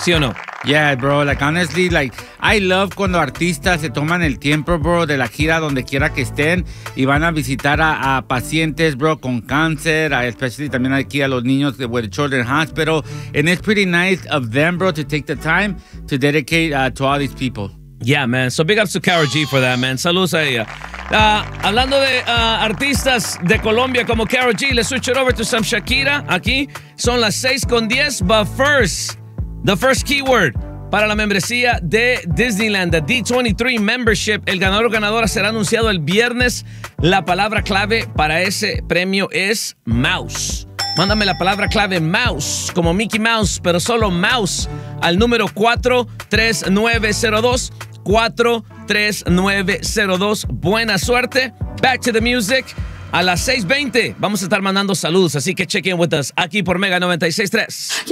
¿Sí o no? Yeah, bro, like honestly, like I love cuando artistas se toman el tiempo, bro, de la gira donde quiera que estén y van a visitar a pacientes, bro, con cáncer, especially también aquí a los niños with the Children's Hospital. And it's pretty nice of them, bro, to take the time to dedicate to all these people. Yeah, man. So big ups to Karol G for that, man. Saludos a ella. Hablando de artistas de Colombia como Karol G, let's switch it over to some Shakira. Aquí son las 6:10, but first, the first keyword para la membresía de Disneyland, the D23 membership. El ganador o ganadora será anunciado el viernes. La palabra clave para ese premio es mouse. Mándame la palabra clave mouse, como Mickey Mouse, pero solo mouse, al número 43902. 43902. Buena suerte. Back to the music. A las 6:20 vamos a estar mandando saludos, así que check in with us aquí por Mega 96.3.